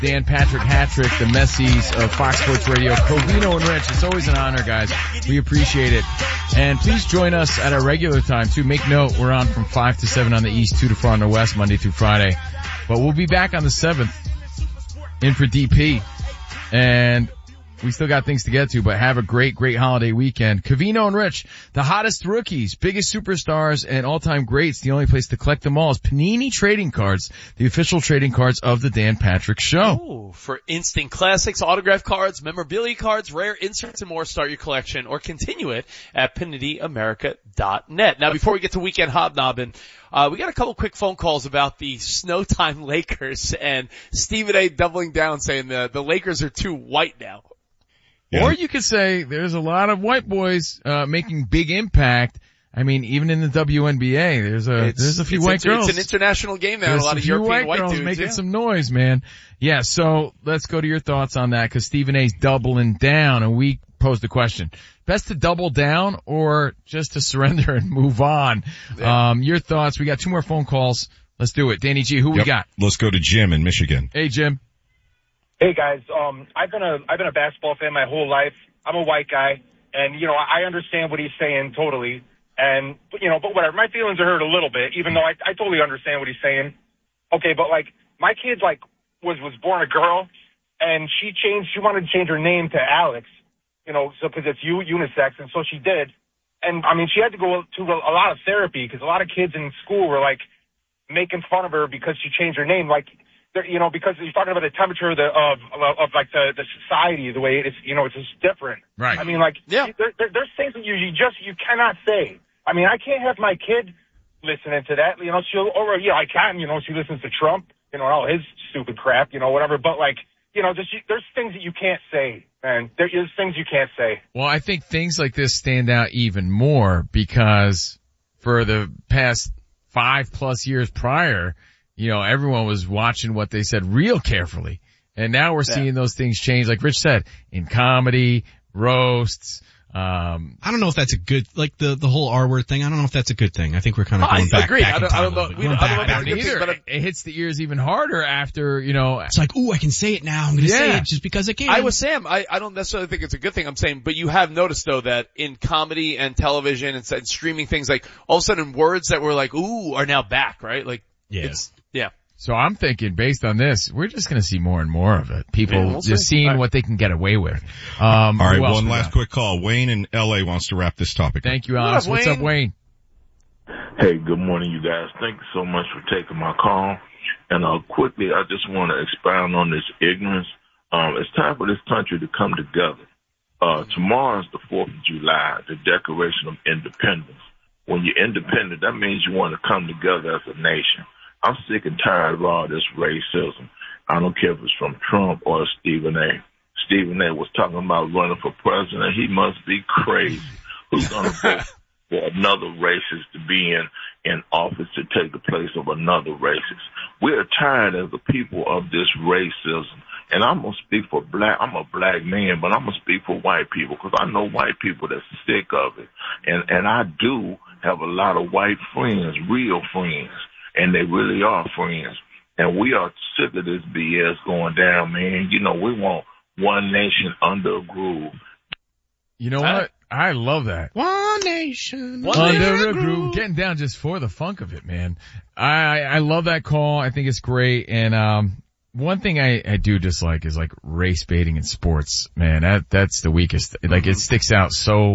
Dan Patrick Hattrick, the Messies of Fox Sports Radio, Covino and Rich. It's always an honor, guys. We appreciate it. And please join us at our regular time, too. Make note, we're on from 5 to 7 on the East, 2 to 4 on the West, Monday through Friday. But we'll be back on the 7th in for DP. And we still got things to get to, but have a great, great holiday weekend. Covino and Rich, the hottest rookies, biggest superstars, and all-time greats. The only place to collect them all is Panini Trading Cards, the official trading cards of the Dan Patrick Show. Oh, for instant classics, autograph cards, memorabilia cards, rare inserts, and more, start your collection or continue it at PaniniAmerica.net. Now, before we get to Weekend Hobnobbing, we got a couple quick phone calls about the Snowtime Lakers and Stephen A. doubling down saying the Lakers are too white now. Yeah. Or you could say there's a lot of white boys making big impact. I mean, even in the WNBA, there's a few white girls. It's an international game now. There's a lot of European white girls dudes making some noise, man. Yeah, so let's go to your thoughts on that, because Stephen A's doubling down, and we posed the question: best to double down or just to surrender and move on? Yeah. Your thoughts. We got 2 more phone calls. Let's do it. Danny G, who we got? Let's go to Jim in Michigan. Hey, Jim. Hey guys, I've been a basketball fan my whole life. I'm a white guy, and I understand what he's saying totally. And but whatever, my feelings are hurt a little bbit, even though I totally understand what he's saying. Okay, but my kid was born a girl, and she wanted to change her name to Alex, so because it's unisex, and so she did. And I mean, she had to go to a lot of therapy because a lot of kids in school were making fun of her because she changed her name, because you're talking about the temperature of the society, the way it's just different. Right. I mean, there's things that you cannot say. I mean, I can't have my kid listening to that. I can. She listens to Trump, all his stupid crap, whatever. But there's things that you can't say, man. There's things you can't say. Well, I think things like this stand out even more because for the past 5+ years prior, everyone was watching what they said real carefully. And now we're seeing those things change, like Rich said, in comedy, roasts. I don't know if that's a good, the whole R-word thing. I don't know if that's a good thing. I think we're kind of going back. I don't know. It hits the ears even harder after, It's like, ooh, I can say it now. I'm going to say it just because I can. I was Sam. I don't necessarily think it's a good thing. I'm saying, but you have noticed though that in comedy and television and streaming things, all of a sudden words that were ooh are now back, right? Yeah. So I'm thinking, based on this, we're just going to see more and more of it. People just seeing what they can get away with. All right, one last quick call. Wayne in L.A. wants to wrap this topic up. Thank you, Alice. What's up, Wayne? Hey, good morning, you guys. Thank you so much for taking my call. And quickly, I just want to expound on this ignorance. It's time for this country to come together. Tomorrow is the 4th of July, the Declaration of Independence. When you're independent, that means you want to come together as a nation. I'm sick and tired of all this racism. I don't care if it's from Trump or Stephen A. Stephen A. was talking about running for president. He must be crazy. Who's going to vote for another racist to be in office to take the place of another racist? We're tired as the people of this racism. And I'm going to speak for I'm a black man, but I'm going to speak for white people because I know white people that's sick of it. And I do have a lot of white friends, real friends. And they really are friends. And we are sick of this BS going down, man. We want one nation under a groove. You know what? I love that. One nation under a groove. Getting down just for the funk of it, man. I love that call. I think it's great. And one thing I do dislike is race baiting in sports, man. That's the weakest. It sticks out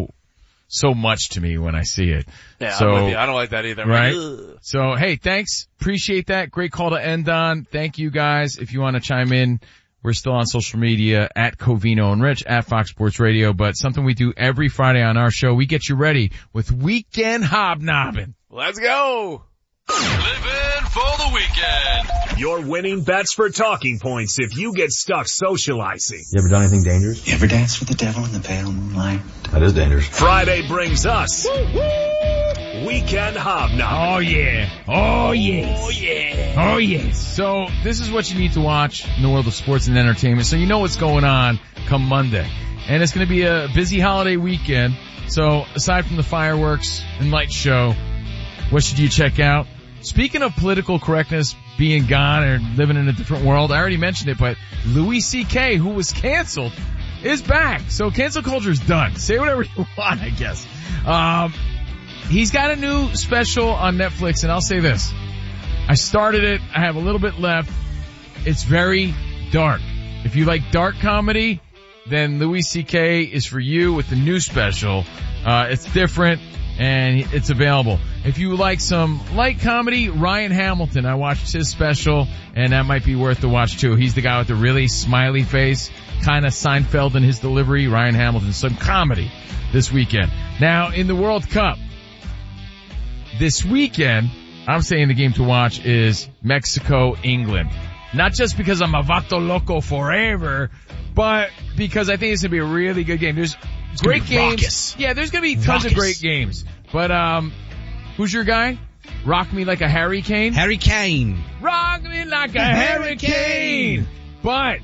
so much to me when I see it. Yeah, I'm with you. I don't like that either. Right? So, hey, thanks. Appreciate that. Great call to end on. Thank you guys. If you want to chime in, we're still on social media at Covino and Rich, at Fox Sports Radio, but something we do every Friday on our show, we get you ready with Weekend Hobnobbing. Let's go. Living for the weekend. Your winning bets for talking points if you get stuck socializing. You ever done anything dangerous? You ever danced with the devil in the pale moonlight? That is dangerous. Friday brings us Weekend Hobnobbing. Oh yeah. Oh yes. Oh yeah. Oh yes. So this is what you need to watch in the world of sports and entertainment. So you know what's going on come Monday. And it's going to be a busy holiday weekend. So aside from the fireworks and light show, what should you check out? Speaking of political correctness, being gone or living in a different world. I already mentioned it, but Louis C.K., who was canceled, is back. So cancel culture is done. Say whatever you want, I guess. He's got a new special on Netflix, and I'll say this. I started it. I have a little bit left. It's very dark. If you like dark comedy, then Louis C.K. is for you with the new special. It's different, and it's available. If you like some light comedy, Ryan Hamilton, I watched his special, and that might be worth the watch too. He's the guy with the really smiley face, kind of Seinfeld in his delivery. Ryan Hamilton, some comedy this weekend. Now, in the World Cup, this weekend, I'm saying the game to watch is Mexico-England. Not just because I'm a Vato Loco forever, but because I think it's going to be a really good game. There's great games. Raucous. Yeah, there's going to be tons of great games. But, who's your guy? Rock me like a hurricane? Harry Kane. Rock me like a hurricane. But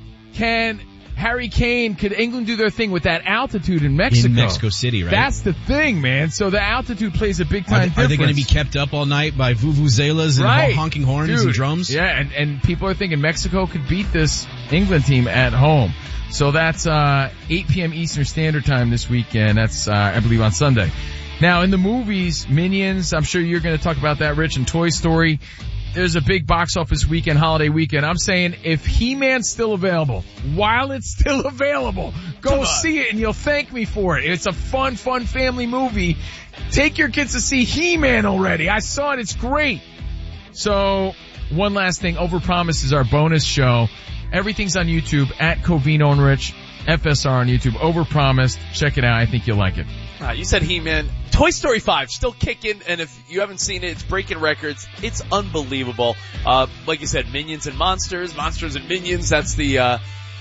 could England do their thing with that altitude in Mexico? In Mexico City, right? That's the thing, man. So the altitude plays a big time difference. Are they going to be kept up all night by vuvuzelas and honking horns and drums? Yeah, and people are thinking Mexico could beat this England team at home. So that's 8 p.m. Eastern Standard Time this weekend. That's, I believe, on Sunday. Now, in the movies, Minions, I'm sure you're going to talk about that, Rich, and Toy Story. There's a big box office weekend, holiday weekend. I'm saying if He-Man's still available, while it's still available, go see it and you'll thank me for it. It's a fun family movie. Take your kids to see He-Man already. I saw it. It's great. So, one last thing. Overpromise is our bonus show. Everything's on YouTube at Covino and Rich, FSR on YouTube. Overpromised. Check it out. I think you'll like it. You said He-Man. Toy Story 5 still kicking, and if you haven't seen it, it's breaking records. It's unbelievable. Like you said, Minions and Monsters and Minions. That's the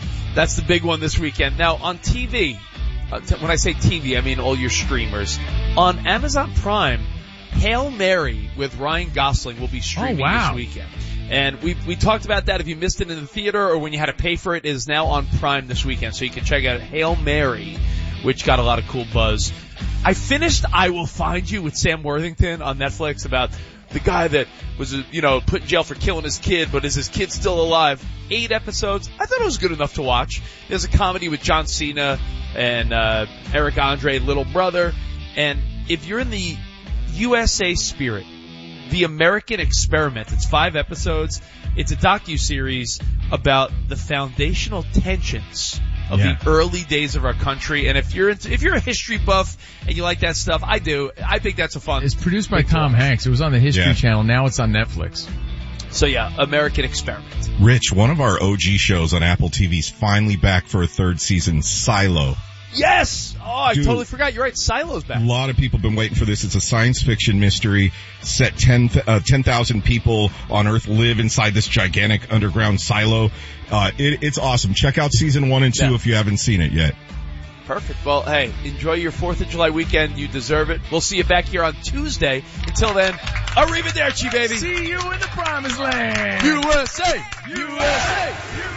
big one this weekend. Now on TV, when I say TV, I mean all your streamers. On Amazon Prime, Hail Mary with Ryan Gosling will be streaming this weekend. And we talked about that. If you missed it in the theater or when you had to pay for it, it is now on Prime this weekend. So you can check out Hail Mary, which got a lot of cool buzz. I finished I Will Find You with Sam Worthington on Netflix about the guy that was, put in jail for killing his kid, but is his kid still alive? 8 episodes. I thought it was good enough to watch. There's a comedy with John Cena and Eric Andre, Little Brother. And if you're in the USA spirit, The American Experiment, it's 5 episodes. It's a docuseries about the foundational tensions of the early days of our country. And if you're a history buff and you like that stuff, I do. I think that's a fun. It's produced by Tom Hanks. It was on the History Channel. Now it's on Netflix. So American Experiment. Rich, one of our OG shows on Apple TV's finally back for a 3rd season, Silo. Yes! Oh, I totally forgot. You're right. Silo's back. A lot of people have been waiting for this. It's a science fiction mystery. Set 10,000 people on Earth live inside this gigantic underground silo. It's awesome. Check out season 1 and 2 if you haven't seen it yet. Perfect. Well, hey, enjoy your 4th of July weekend. You deserve it. We'll see you back here on Tuesday. Until then, arrivederci, baby. See you in the promised land. USA! USA!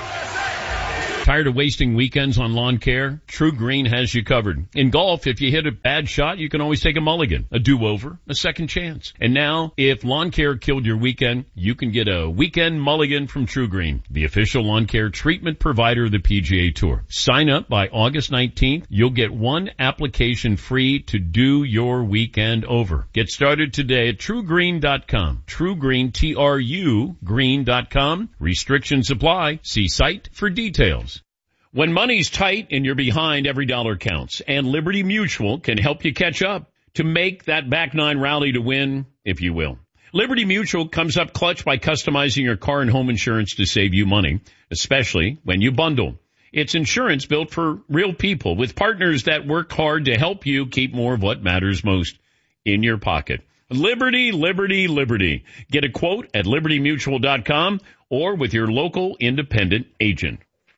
Tired of wasting weekends on lawn care? True Green has you covered. In golf, if you hit a bad shot, you can always take a mulligan, a do-over, a second chance. And now, if lawn care killed your weekend, you can get a weekend mulligan from True Green, the official lawn care treatment provider of the PGA Tour. Sign up by August 19th. You'll get 1 application free to do your weekend over. Get started today at TrueGreen.com. True Green, T-R-U, green.com. Restrictions apply. See site for details. When money's tight and you're behind, every dollar counts. And Liberty Mutual can help you catch up to make that back 9 rally to win, if you will. Liberty Mutual comes up clutch by customizing your car and home insurance to save you money, especially when you bundle. It's insurance built for real people with partners that work hard to help you keep more of what matters most in your pocket. Liberty, Liberty, Liberty. Get a quote at libertymutual.com or with your local independent agent.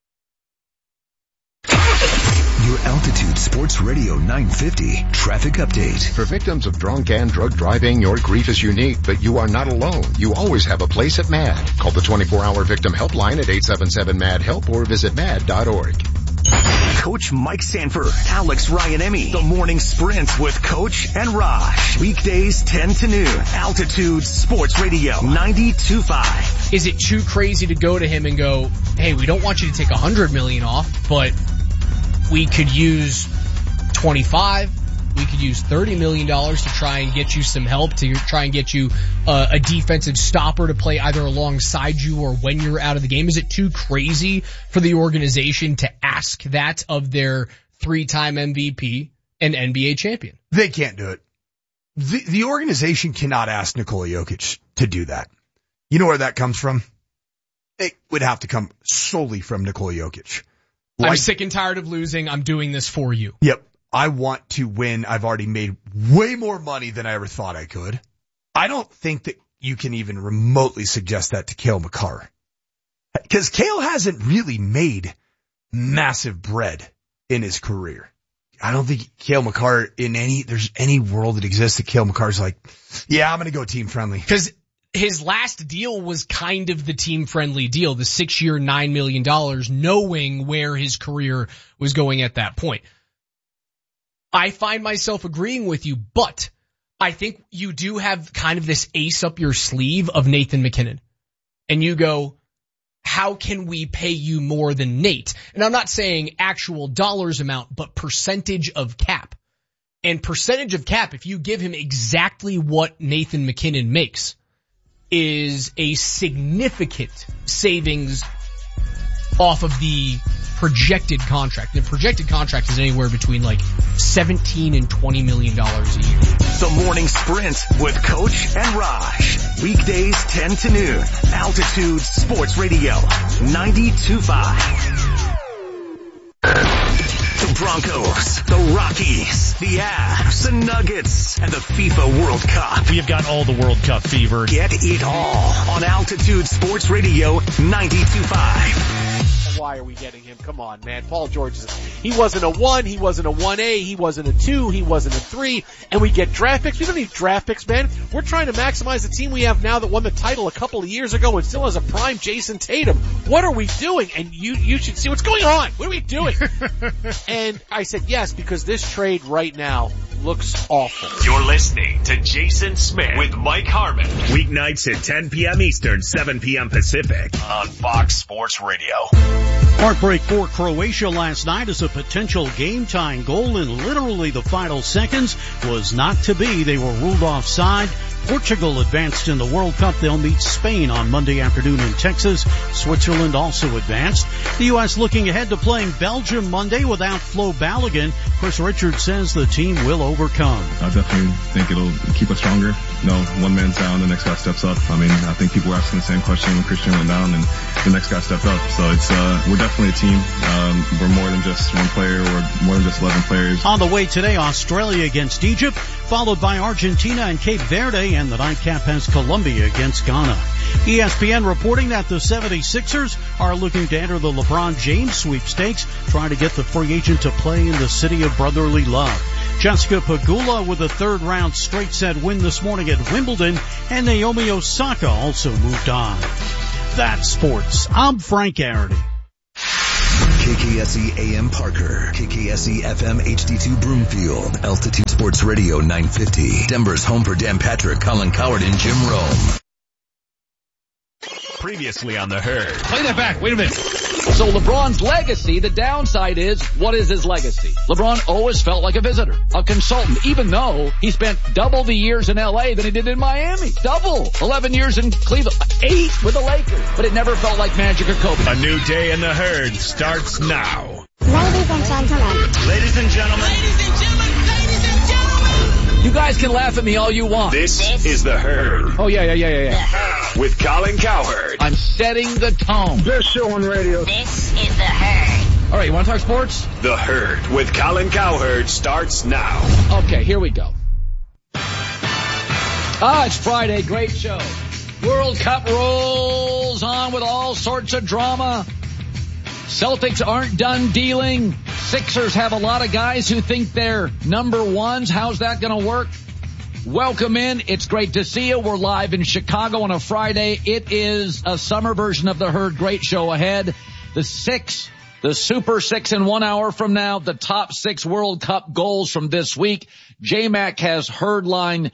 Your Altitude Sports Radio 950 traffic update. For victims of drunk and drug driving, your grief is unique, but you are not alone. You always have a place at MAD. Call the 24-hour victim helpline at 877-MAD-HELP or visit MAD.org. Coach Mike Sanford, Alex Ryan-Emy, The Morning Sprint with Coach and Raj. Weekdays 10 to noon. Altitude Sports Radio 92.5. Is it too crazy to go to him and go, hey, we don't want you to take $100 million off, but we could use 25. We could use $30 million to try and get you some help, to try and get you a defensive stopper to play either alongside you or when you're out of the game. Is it too crazy for the organization to ask that of their 3-time MVP and NBA champion? They can't do it. The organization cannot ask Nikola Jokic to do that. You know where that comes from? It would have to come solely from Nikola Jokic. I'm sick and tired of losing. I'm doing this for you. Yep. I want to win. I've already made way more money than I ever thought I could. I don't think that you can even remotely suggest that to Cale Makar. Because Cale hasn't really made massive bread in his career. I don't think Cale Makar there's any world that exists that Cale Makar's like, yeah, I'm going to go team friendly. Because his last deal was kind of the team-friendly deal, the 6-year, $9 million, knowing where his career was going at that point. I find myself agreeing with you, but I think you do have kind of this ace up your sleeve of Nathan McKinnon. And you go, how can we pay you more than Nate? And I'm not saying actual dollars amount, but percentage of cap. And percentage of cap, if you give him exactly what Nathan McKinnon makes, is a significant savings off of the projected contract. The projected contract is anywhere between like $17 and $20 million a year. The Morning Sprint with Coach and Raj. Weekdays 10 to noon. Altitude Sports Radio 92.5. The Broncos, the Rockies, the Avs, the Nuggets, and the FIFA World Cup. We have got all the World Cup fever. Get it all on Altitude Sports Radio 92.5. Why are we getting him? Come on, man. Paul George, he wasn't a 1, he wasn't a 1A, he wasn't a 2, he wasn't a 3, and we get draft picks. We don't need draft picks, man. We're trying to maximize the team we have now that won the title a couple of years ago and still has a prime Jason Tatum. What are we doing? And you should see what's going on. What are we doing? And I said yes, because this trade right now looks awful. You're listening to Jason Smith with Mike Harmon. Weeknights at 10 p.m. Eastern, 7 p.m. Pacific on Fox Sports Radio. Heartbreak for Croatia last night as a potential game-tying goal in literally the final seconds was not to be. They were ruled offside. Portugal advanced in the World Cup. They'll meet Spain on Monday afternoon in Texas. Switzerland also advanced. The U.S. looking ahead to playing Belgium Monday without Flo Balogun. Chris Richards says the team will overcome. I definitely think it'll keep us stronger. You know, one man's down, the next guy steps up. I mean, I think people were asking the same question when Christian went down and the next guy stepped up. So it's, we're definitely a team. We're more than just one player. We're more than just 11 players. On the way today, Australia against Egypt, followed by Argentina and Cape Verde, and the nightcap has Colombia against Ghana. ESPN reporting that the 76ers are looking to enter the LeBron James sweepstakes, trying to get the free agent to play in the city of brotherly love. Jessica Pegula with a third-round straight-set win this morning at Wimbledon, and Naomi Osaka also moved on. That's sports. I'm Frank Arity. KKSE AM Parker, KKSE FM HD2 Broomfield, Altitude Sports Radio 950, Denver's home for Dan Patrick, Colin Coward, and Jim Rome. Previously on The Herd. Play that back. Wait a minute. So LeBron's legacy, the downside is, what is his legacy? LeBron always felt like a visitor, a consultant, even though he spent double the years in LA than he did in Miami. Double. 11 years in Cleveland. 8 with the Lakers. But it never felt like Magic or Kobe. A new day in The Herd starts now. Ladies and gentlemen. Ladies and gentlemen. Ladies and gentlemen. Ladies and gentlemen. You guys can laugh at me all you want. This is The Herd. Oh, yeah. With Colin Cowherd. I'm setting the tone. Best show on radio. This is The Herd. All right, you want to talk sports? The Herd with Colin Cowherd starts now. Okay, here we go. It's Friday. Great show. World Cup rolls on with all sorts of drama. Celtics aren't done dealing. Sixers have a lot of guys who think they're number ones. How's that going to work? Welcome in. It's great to see you. We're live in Chicago on a Friday. It is a summer version of The Herd. Great show ahead. The The Super 6 in 1 hour from now, the top 6 World Cup goals from this week. J-Mac has headlines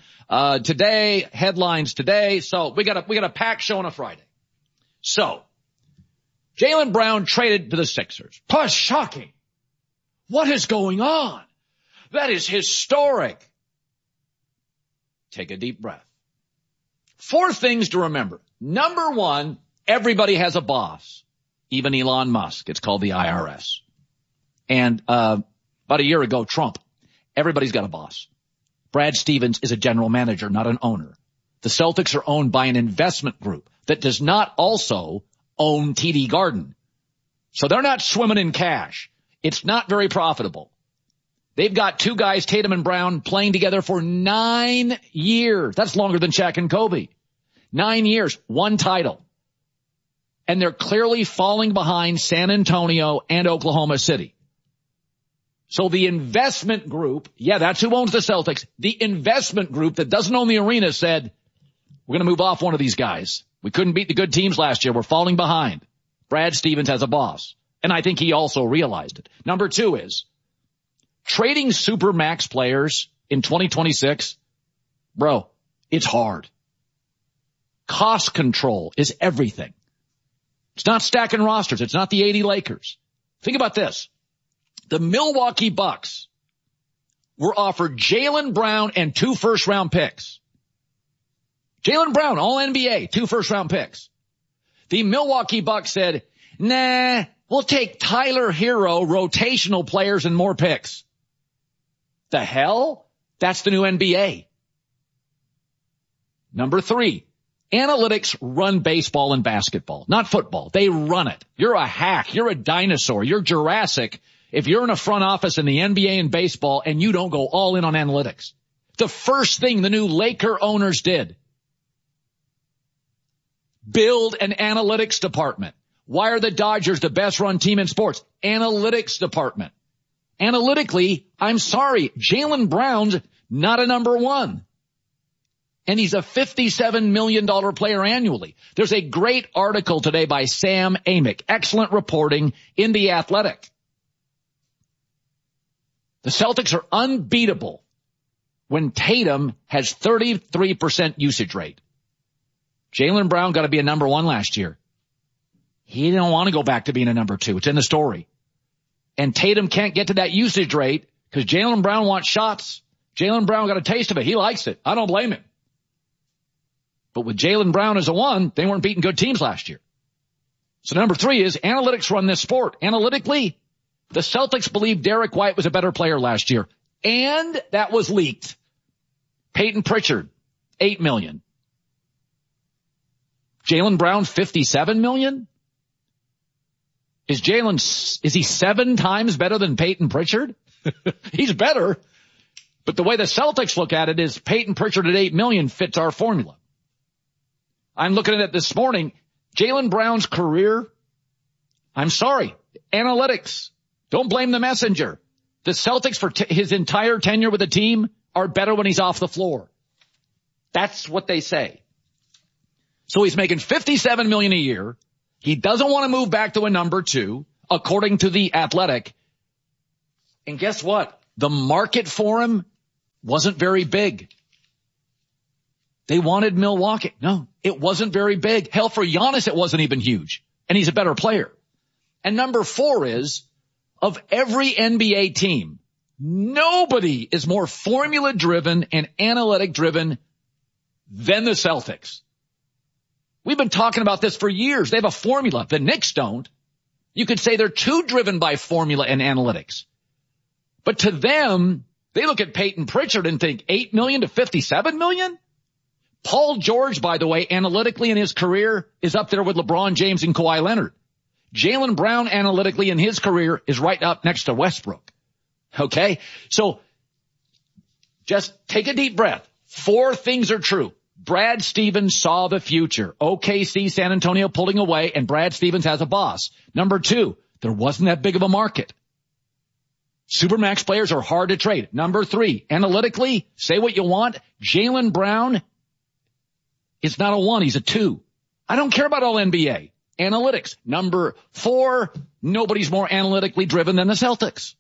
today. So we got a packed show on a Friday. So, Jaylen Brown traded to the Sixers. Plus, shocking. What is going on? That is historic. Take a deep breath. 4 things to remember. Number 1, everybody has a boss. Even Elon Musk. It's called the IRS. And about a year ago, Trump. Everybody's got a boss. Brad Stevens is a general manager, not an owner. The Celtics are owned by an investment group that does not also own TD Garden. So they're not swimming in cash. It's not very profitable. They've got 2 guys, Tatum and Brown, playing together for 9 years. That's longer than Shaq and Kobe. 9 years, 1 title. And they're clearly falling behind San Antonio and Oklahoma City. So the investment group, that's who owns the Celtics. The investment group that doesn't own the arena said, we're going to move off one of these guys. We couldn't beat the good teams last year. We're falling behind. Brad Stevens has a boss. And I think he also realized it. Number 2 is trading Supermax players in 2026. Bro, it's hard. Cost control is everything. It's not stacking rosters. It's not the 80 Lakers. Think about this. The Milwaukee Bucks were offered Jaylen Brown and 2 first-round picks. Jaylen Brown, all NBA, 2 first-round picks. The Milwaukee Bucks said, nah, we'll take Tyler Hero, rotational players, and more picks. The hell? That's the new NBA. Number 3, analytics run baseball and basketball, not football. They run it. You're a hack. You're a dinosaur. You're Jurassic if you're in a front office in the NBA and baseball and you don't go all in on analytics. The first thing the new Laker owners did, build an analytics department. Why are the Dodgers the best run team in sports? Analytics department. Analytically, I'm sorry, Jaylen Brown's not a number 1. And he's a $57 million player annually. There's a great article today by Sam Amick. Excellent reporting in The Athletic. The Celtics are unbeatable when Tatum has 33% usage rate. Jaylen Brown got to be a number 1 last year. He didn't want to go back to being a number 2. It's in the story. And Tatum can't get to that usage rate because Jaylen Brown wants shots. Jaylen Brown got a taste of it. He likes it. I don't blame him. But with Jaylen Brown as a 1, they weren't beating good teams last year. So number 3 is analytics run this sport. Analytically, the Celtics believe Derek White was a better player last year. And that was leaked. Peyton Pritchard, $8 million. Jaylen Brown, $57 million? Is he 7 times better than Peyton Pritchard? He's better. But the way the Celtics look at it is Peyton Pritchard at $8 million fits our formula. I'm looking at it this morning. Jaylen Brown's career, I'm sorry, analytics. Don't blame the messenger. The Celtics for his entire tenure with the team are better when he's off the floor. That's what they say. So he's making $57 million a year. He doesn't want to move back to a number 2, according to The Athletic. And guess what? The market for him wasn't very big. They wanted Milwaukee. No, it wasn't very big. Hell, for Giannis, it wasn't even huge. And he's a better player. And number 4 is, of every NBA team, nobody is more formula-driven and analytic-driven than the Celtics. We've been talking about this for years. They have a formula. The Knicks don't. You could say they're too driven by formula and analytics. But to them, they look at Peyton Pritchard and think $8 million to $57 million? Paul George, by the way, analytically in his career is up there with LeBron James and Kawhi Leonard. Jaylen Brown analytically in his career is right up next to Westbrook. Okay? So just take a deep breath. 4 things are true. Brad Stevens saw the future. OKC, San Antonio pulling away, and Brad Stevens has a boss. Number 2, there wasn't that big of a market. Supermax players are hard to trade. Number 3, analytically, say what you want, Jaylen Brown is not a 1, he's a 2. I don't care about all NBA. Analytics. Number 4, nobody's more analytically driven than the Celtics.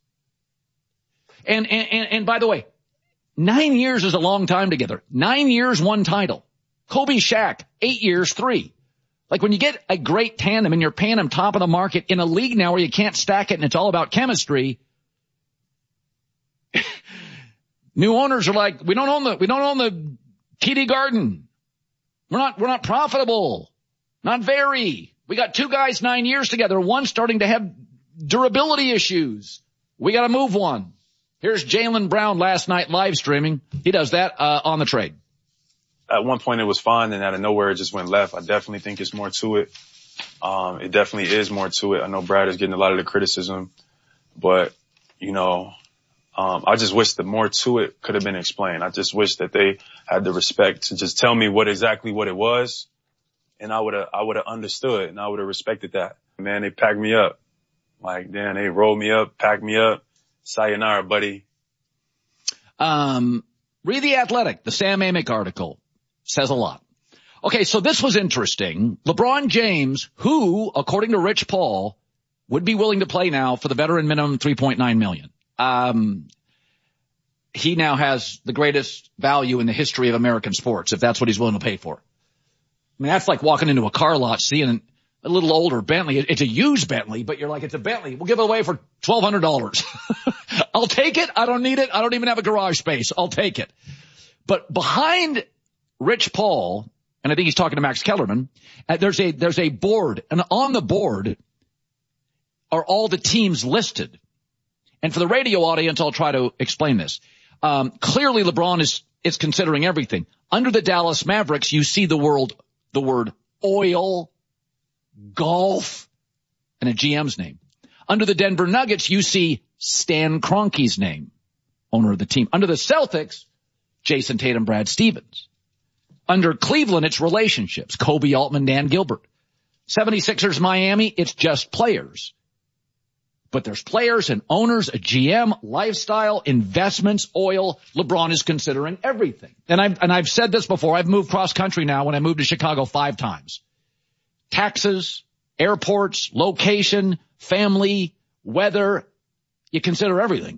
And by the way, 9 years is a long time together. 9 years, 1 title. Kobe, Shaq, 8 years, 3. Like when you get a great tandem and you're paying them top of the market in a league now where you can't stack it and it's all about chemistry. New owners are like, we don't own the TD Garden. We're not profitable. Not very. We got 2 guys 9 years together. One starting to have durability issues. We got to move one. Here's Jaylen Brown last night live streaming. He does that on the trade. At one point it was fine, and out of nowhere it just went left. I definitely think it's more to it. It definitely is more to it. I know Brad is getting a lot of the criticism, but I just wish that more to it could have been explained. I just wish that they had the respect to just tell me exactly what it was, and I would have understood and I would have respected that. Man, they packed me up. Like, damn, they rolled me up, packed me up. Sayonara, buddy. Read The Athletic, the Sam Amick article. Says a lot. Okay, so this was interesting. LeBron James, who, according to Rich Paul, would be willing to play now for the veteran minimum $3.9 million. He now has the greatest value in the history of American sports, if that's what he's willing to pay for. I mean, that's like walking into a car lot, seeing a little older Bentley. It's a used Bentley, but you're like, it's a Bentley. We'll give it away for $1,200. I'll take it. I don't need it. I don't even have a garage space. I'll take it. But behind Rich Paul, and I think he's talking to Max Kellerman, there's a board, and on the board are all the teams listed. And for the radio audience, I'll try to explain this. Clearly LeBron is considering everything. Under the Dallas Mavericks, you see the word oil, golf, and a GM's name. Under the Denver Nuggets, you see Stan Kroenke's name, owner of the team. Under the Celtics, Jason Tatum, Brad Stevens. Under Cleveland, it's relationships. Kobe Altman, Dan Gilbert. 76ers, Miami, it's just players. But there's players and owners, a GM, lifestyle, investments, oil. LeBron is considering everything. And I've said this before. I've moved cross country now when I moved to Chicago 5 times. Taxes, airports, location, family, weather. You consider everything.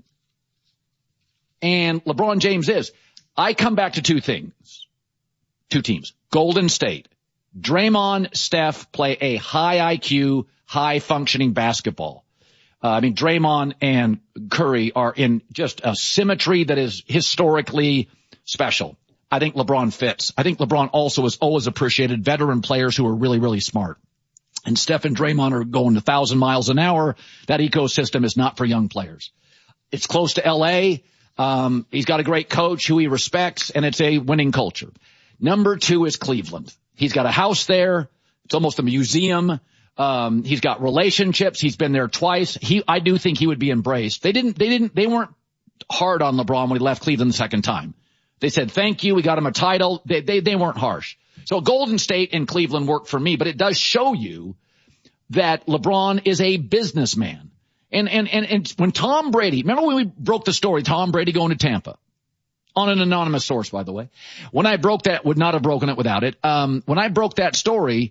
And LeBron James is. I come back to 2 things. 2 teams. Golden State. Draymond, Steph play a high IQ, high functioning basketball. Draymond and Curry are in just a symmetry that is historically special. I think LeBron fits. I think LeBron also has always appreciated veteran players who are really, really smart. And Steph and Draymond are going 1,000 miles an hour. That ecosystem is not for young players. It's close to L.A. He's got a great coach who he respects, and it's a winning culture. Number 2 is Cleveland. He's got a house there. It's almost a museum. He's got relationships. He's been there twice. I do think he would be embraced. They weren't hard on LeBron when he left Cleveland the second time. They said, thank you. We got him a title. They weren't harsh. So Golden State and Cleveland worked for me, but it does show you that LeBron is a businessman. And when Tom Brady, remember when we broke the story, Tom Brady going to Tampa? On an anonymous source, by the way. When I broke that, would not have broken it without it. When I broke that story,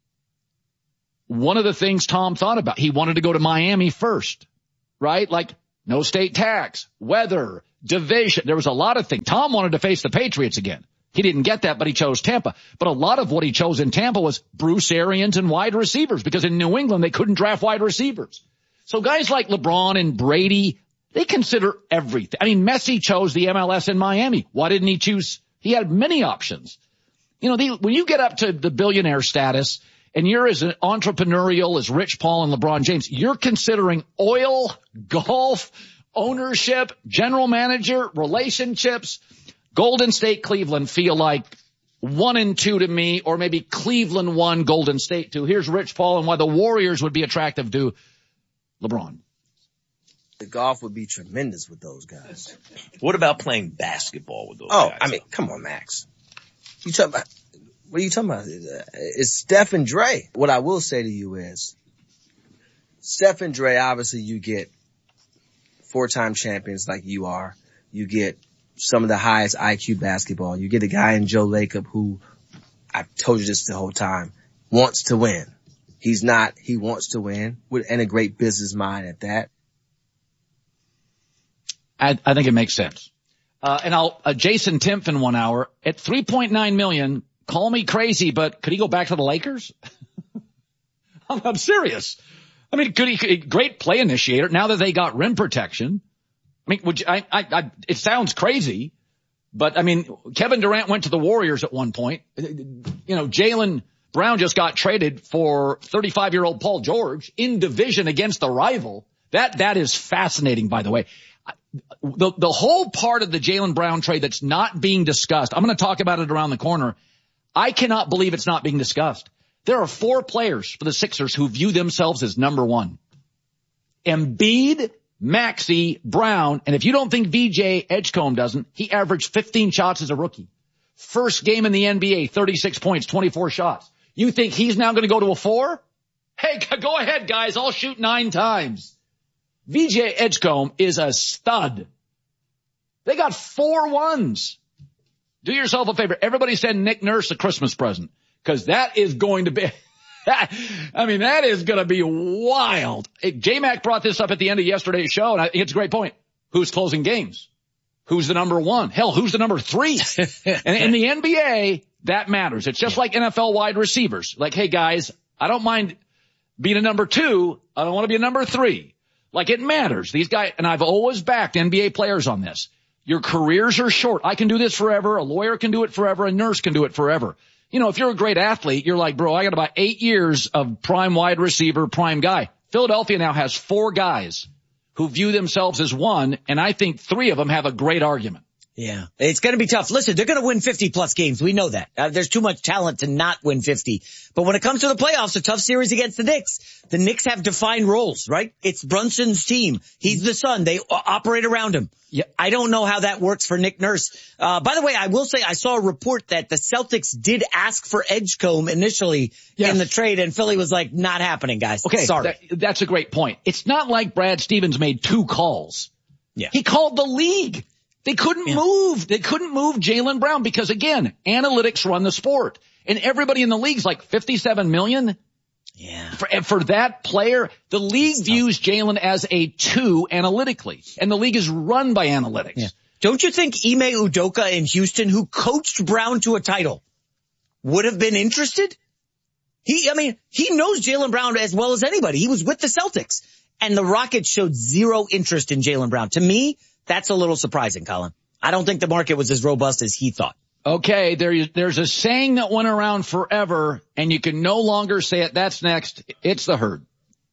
one of the things Tom thought about, he wanted to go to Miami first, right? Like no state tax, weather, division. There was a lot of things. Tom wanted to face the Patriots again. He didn't get that, but he chose Tampa. But a lot of what he chose in Tampa was Bruce Arians and wide receivers, because in New England, they couldn't draft wide receivers. So guys like LeBron and Brady, they consider everything. Messi chose the MLS in Miami. Why didn't he choose? He had many options. When you get up to the billionaire status and you're as entrepreneurial as Rich Paul and LeBron James, you're considering oil, golf, ownership, general manager, relationships. Golden State, Cleveland feel like 1 and 2 to me, or maybe Cleveland 1, Golden State 2. Here's Rich Paul and why the Warriors would be attractive to LeBron. The golf would be tremendous with those guys. What about playing basketball with those guys? Come on, Max. What are you talking about? It's Steph and Dre. What I will say to you is, Steph and Dre, obviously you get 4-time champions like you are. You get some of the highest IQ basketball. You get a guy in Joe Lacob who, I've told you this the whole time, wants to win. He's not. He wants to win and a great business mind at that. I think it makes sense. And Jason Timpf in 1 hour at $3.9 million. Call me crazy, but could he go back to the Lakers? I'm serious. I mean, could he? Great play initiator. Now that they got rim protection, I mean, it sounds crazy, but I mean, Kevin Durant went to the Warriors at one point. Jaylen Brown just got traded for 35-year-old Paul George in division against the rival. That is fascinating, by the way. The whole part of the Jaylen Brown trade that's not being discussed, I'm going to talk about it around the corner. I cannot believe it's not being discussed. There are 4 players for the Sixers who view themselves as number 1. Embiid, Maxey, Brown, and if you don't think VJ Edgecombe doesn't, he averaged 15 shots as a rookie. First game in the NBA, 36 points, 24 shots. You think he's now going to go to a 4? Hey, go ahead, guys. I'll shoot 9 times. VJ Edgecombe is a stud. They got 4 ones. Do yourself a favor. Everybody send Nick Nurse a Christmas present, because that is going to be, that is going to be wild. J-Mac brought this up at the end of yesterday's show, and I think it's a great point. Who's closing games? Who's the number 1? Hell, who's the number 3? And in the NBA, that matters. It's just like NFL wide receivers. Like, hey guys, I don't mind being a number 2. I don't want to be a number 3. Like, it matters. These guys, and I've always backed NBA players on this. Your careers are short. I can do this forever. A lawyer can do it forever. A nurse can do it forever. If you're a great athlete, you're like, bro, I got about 8 years of prime wide receiver, prime guy. Philadelphia now has 4 guys who view themselves as 1, and I think 3 of them have a great argument. Yeah, it's going to be tough. Listen, they're going to win 50-plus games. We know that. There's too much talent to not win 50. But when it comes to the playoffs, a tough series against the Knicks. The Knicks have defined roles, right? It's Brunson's team. He's the son. They operate around him. Yeah. I don't know how that works for Nick Nurse. By the way, I will say I saw a report that the Celtics did ask for Edgecombe initially in the trade, and Philly was like, not happening, guys. Okay, sorry. That's a great point. It's not like Brad Stevens made 2 calls. Yeah. He called the league. They couldn't move. They couldn't move Jaylen Brown because, again, analytics run the sport. And everybody in the league's like $57 million. Yeah. For that player, the league views Jaylen as a 2 analytically. And the league is run by analytics. Yeah. Don't you think Ime Udoka in Houston, who coached Brown to a title, would have been interested? He knows Jaylen Brown as well as anybody. He was with the Celtics. And the Rockets showed 0 interest in Jaylen Brown. To me, that's a little surprising, Colin. I don't think the market was as robust as he thought. Okay, there's a saying that went around forever, and you can no longer say it. That's next. It's the herd.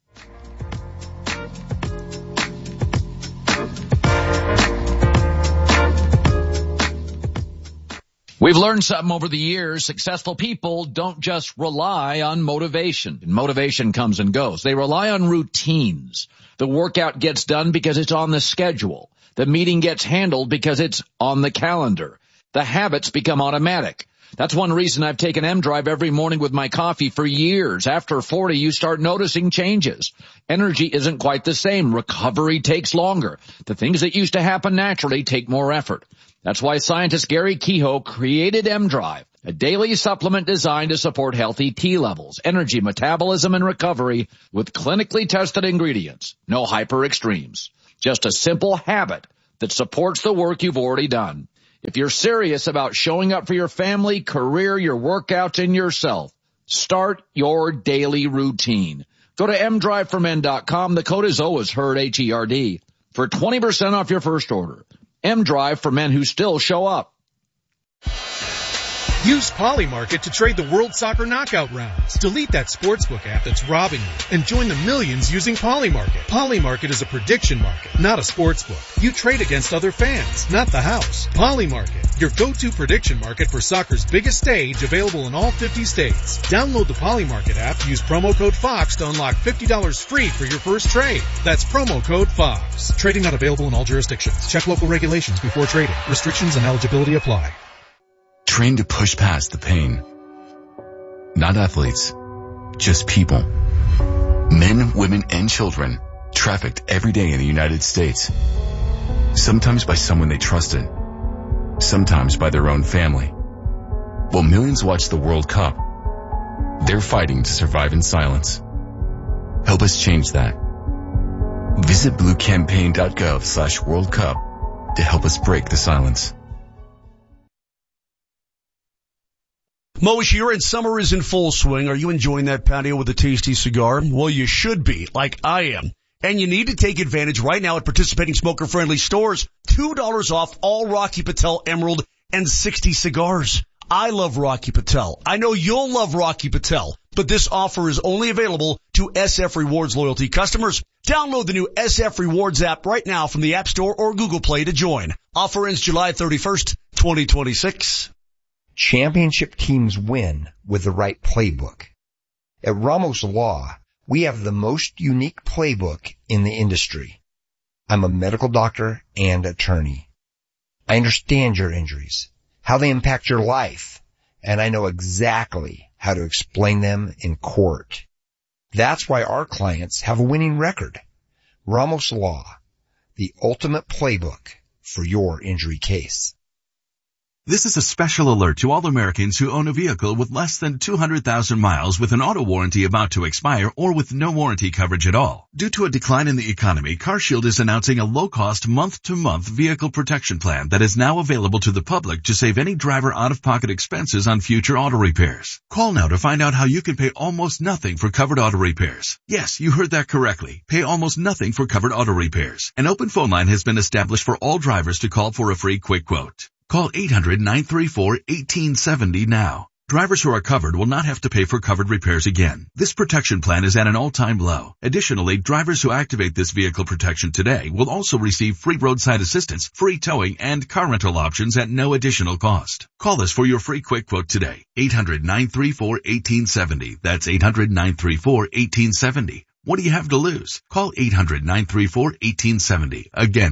We've learned something over the years. Successful people don't just rely on motivation. Motivation comes and goes. They rely on routines. The workout gets done because it's on the schedule. The meeting gets handled because it's on the calendar. The habits become automatic. That's one reason I've taken M-Drive every morning with my coffee for years. After 40, you start noticing changes. Energy isn't quite the same. Recovery takes longer. The things that used to happen naturally take more effort. That's why scientist Gary Kehoe created M-Drive, a daily supplement designed to support healthy T levels, energy, metabolism, and recovery with clinically tested ingredients. No hyper extremes. Just a simple habit that supports the work you've already done. If you're serious about showing up for your family, career, your workouts, and yourself, start your daily routine. Go to mdriveformen.com. The code is always HERD, H-E-R-D, for 20% off your first order. M-Drive for men who still show up. Use Polymarket to trade the World Soccer Knockout rounds. Delete that sportsbook app that's robbing you and join the millions using Polymarket. Polymarket is a prediction market, not a sportsbook. You trade against other fans, not the house. Polymarket, your go-to prediction market for soccer's biggest stage, available in all 50 states. Download the Polymarket app, use promo code FOX to unlock $50 free for your first trade. That's promo code FOX. Trading not available in all jurisdictions. Check local regulations before trading. Restrictions and eligibility apply. Trained to push past the pain. Not athletes, just people. Men, women, and children trafficked every day in the United States. Sometimes by someone they trusted. Sometimes by their own family. While millions watch the World Cup, They're fighting to survive in silence. Help us change that. Visit bluecampaign.gov/World Cup to help us break the silence. Moish, and summer is in full swing. Are you enjoying that patio with a tasty cigar? Well, you should be, like I am. And you need to take advantage right now at participating smoker-friendly stores. $2 off all Rocky Patel Emerald and 60 cigars. I love Rocky Patel. I know you'll love Rocky Patel, but this offer is only available to SF Rewards loyalty customers. Download the new SF Rewards app right now from the App Store or Google Play to join. Offer ends July 31st, 2026. Championship teams win with the right playbook. At Ramos Law, we have the most unique playbook in the industry. I'm a medical doctor and attorney. I understand your injuries, how they impact your life, and I know exactly how to explain them in court. That's why our clients have a winning record. Ramos Law, the ultimate playbook for your injury case. This is a special alert to all Americans who own a vehicle with less than 200,000 miles with an auto warranty about to expire or with no warranty coverage at all. Due to a decline in the economy, CarShield is announcing a low-cost month-to-month vehicle protection plan that is now available to the public to save any driver out-of-pocket expenses on future auto repairs. Call now to find out how you can pay almost nothing for covered auto repairs. Yes, you heard that correctly. Pay almost nothing for covered auto repairs. An open phone line has been established for all drivers to call for a free quick quote. Call 800-934-1870 now. Drivers who are covered will not have to pay for covered repairs again. This protection plan is at an all-time low. Additionally, drivers who activate this vehicle protection today will also receive free roadside assistance, free towing, and car rental options at no additional cost. Call us for your free quick quote today. 800-934-1870. That's 800-934-1870. What do you have to lose? Call 800-934-1870. Again,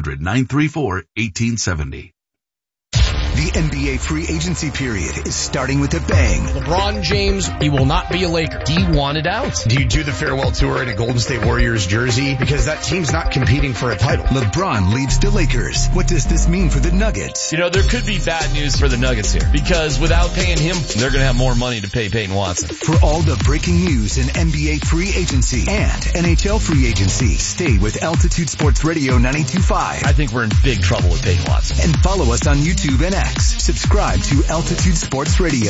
800-934-1870. The NBA free agency period is starting with a bang. LeBron James, he will not be a Laker. He wanted out. Do you do the farewell tour in a Golden State Warriors jersey? Because that team's not competing for a title. LeBron leaves the Lakers. What does this mean for the Nuggets? You know, there could be bad news for the Nuggets here, because without paying him, they're going to have more money to pay Peyton Watson. For all the breaking news in NBA free agency and NHL free agency, stay with Altitude Sports Radio 92.5. I think we're in big trouble with Peyton Watson. And follow us on YouTube and X. Subscribe to Altitude Sports Radio.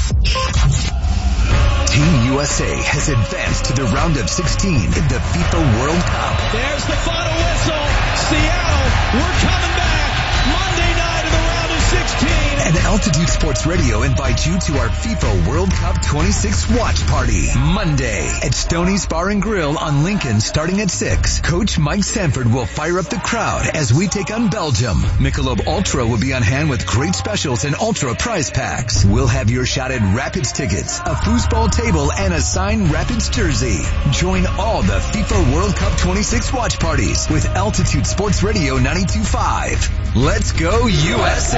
Team USA has advanced to the round of 16 in the FIFA World Cup. There's the final whistle. Seattle, we're coming back. Monday night in the round of 16. And Altitude Sports Radio invites you to our FIFA World Cup 26 watch party. Monday at Stoney's Bar and Grill on Lincoln starting at 6. Coach Mike Sanford will fire up the crowd as we take on Belgium. Michelob Ultra will be on hand with great specials and Ultra prize packs. We'll have your shot at Rapids tickets, a foosball table, and a signed Rapids jersey. Join all the FIFA World Cup 26 watch parties with Altitude Sports Radio 92.5. Let's go USA!